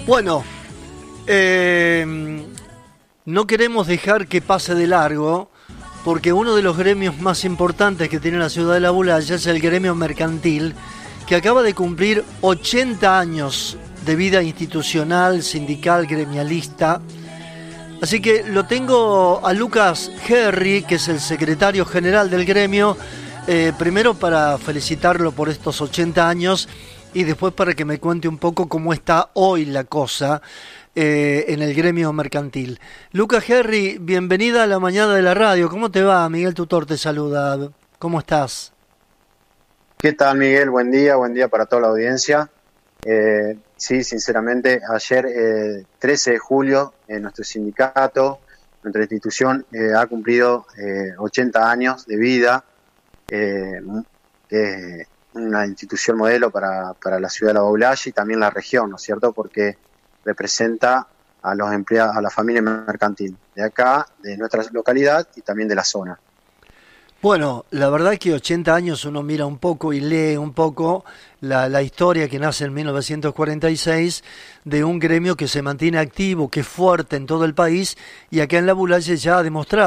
Bueno, no queremos dejar que pase de largo, porque uno de los gremios más importantes que tiene la ciudad de La Bulaya es el gremio mercantil, que acaba de cumplir 80 años de vida institucional, sindical, gremialista. Así que lo tengo a Lucas Herri, que es el secretario general del gremio, primero para felicitarlo por estos 80 años y después para que me cuente un poco cómo está hoy la cosa en el gremio mercantil. Lucas Herri, bienvenida a la mañana de la radio. ¿Cómo te va? Miguel Tutor te saluda. ¿Cómo estás? ¿Qué tal, Miguel? Buen día para toda la audiencia. Sí, sinceramente, ayer, 13 de julio, nuestro sindicato, nuestra institución, ha cumplido 80 años de vida, una institución modelo para la ciudad de La Bulaya y también la región, ¿no es cierto? Porque representa a los empleados, a la familia mercantil de acá, de nuestra localidad y también de la zona. Bueno, la verdad que 80 años uno mira un poco y lee un poco la historia que nace en 1946 de un gremio que se mantiene activo, que es fuerte en todo el país y acá en La Bulaya ya ha demostrado